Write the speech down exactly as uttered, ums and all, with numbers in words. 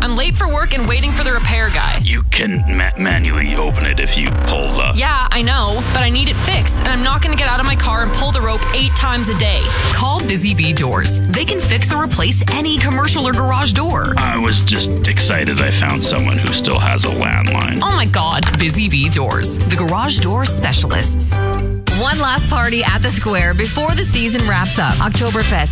I'm late for work and waiting for the repair guy. You can ma- manually open it if you pull the... Yeah, I know, but I need it fixed, and I'm not going to get out of my car and pull the rope eight times a day. Call Busy Bee Doors. They can fix or replace any commercial or garage door. I was just excited I found someone who still has a landline. Oh my God. Busy Bee Doors, the garage door specialists. One last party at the Square before the season wraps up. Oktoberfest